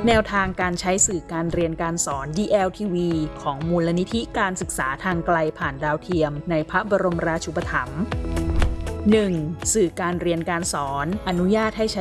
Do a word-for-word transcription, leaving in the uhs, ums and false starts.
แนวทางการใช้สื่อการเรียนการสอน ดี แอล ที วี ของมูลนิธิการศึกษาทางไกลผ่านดาวเทียมในพระบรมราชูปถัมภ์ หนึ่ง. สื่อการเรียนการสอนอนุญาตให้ใช้